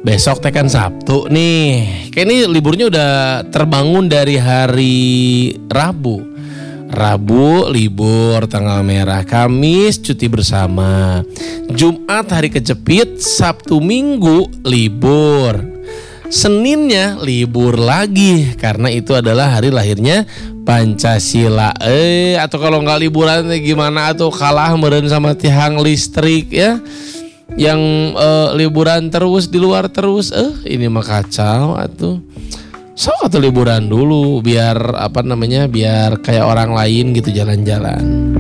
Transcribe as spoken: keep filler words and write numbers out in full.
Besok teh kan Sabtu nih. Kayak ini liburnya udah terbangun dari hari Rabu. Rabu libur tanggal merah, Kamis cuti bersama, Jumat hari kejepit, Sabtu Minggu libur, Seninnya libur lagi karena itu adalah hari lahirnya Pancasila. Eh atau kalau nggak liburan gimana atau kalah meureun sama tiang listrik ya. Yang uh, liburan terus di luar terus eh ini mah kacau atuh. So atau liburan dulu biar apa namanya biar kayak orang lain gitu jalan-jalan.